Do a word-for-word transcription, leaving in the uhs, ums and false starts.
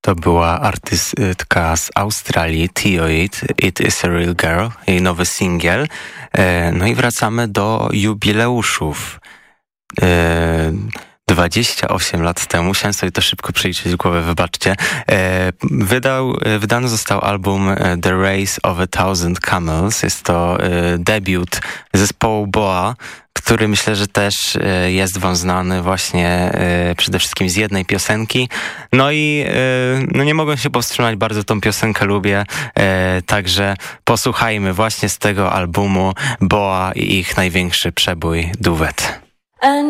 To była artystka z Australii, Theoid, It Is A Real Girl, jej nowy singiel. No i wracamy do jubileuszów. dwadzieścia osiem lat temu, musiałem sobie to szybko przeliczyć w głowę, wybaczcie, wydał, wydany został album The Race of a Thousand Camels. Jest to debiut zespołu Boa, który myślę, że też jest wam znany właśnie przede wszystkim z jednej piosenki. No i no nie mogłem się powstrzymać, bardzo tą piosenkę lubię, także posłuchajmy właśnie z tego albumu Boa i ich największy przebój Duet.